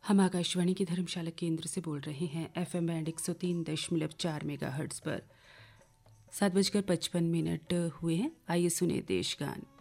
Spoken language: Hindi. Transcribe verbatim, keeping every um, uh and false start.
हम आकाशवाणी की धर्मशाला केंद्र से बोल रहे हैं एफएम बैंड एक सौ तीन दशमलव चार मेगा हर्ट्ज पर। सात बजकर पचपन मिनट हुए हैं। आइए सुने देश गान।